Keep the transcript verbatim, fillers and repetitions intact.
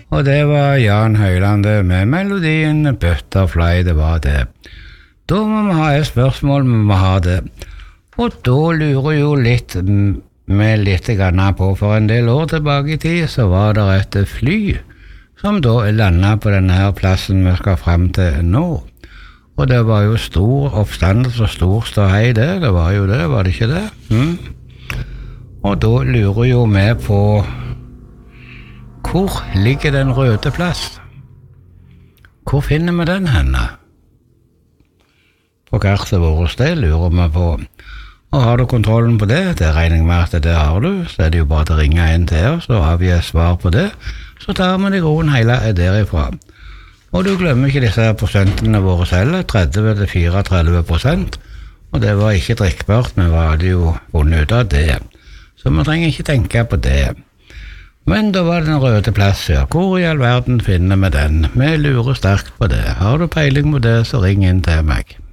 Og det var Jan Høyland med melodien Butterfly, det var det. Da må vi ha et spørsmål, vi må ha det. Og da lurer jo litt med litt grann på, for en del år tilbake i tid, så var det et fly som da landet på denne her plassen vi skal frem til nå. Og det var jo stor oppstandelse og stor ståhei det, det var jo det, var det ikke det? Mm. Og da lurer jo vi på hvor ligger den røde plass? Hvor finner vi den henne? På kartet vårt det lurer vi på. Og har du kontrollen på det, det regner jeg med at det har du, så er det jo bare til å ringe en til oss, og har vi et svar på det, så tar vi det groen hele derifra. Og du glemmer ikke disse prosentene våre selv, tretti til trettini prosent, og det var ikke drikkbart, men vi hadde jo funnet ut av det. Så vi trenger ikke tenke på det. Men da var det den røde plass her. Hvor i all verden finner vi den? Vi lurer sterkt på det. Har du peiling på det, så ring inn til meg.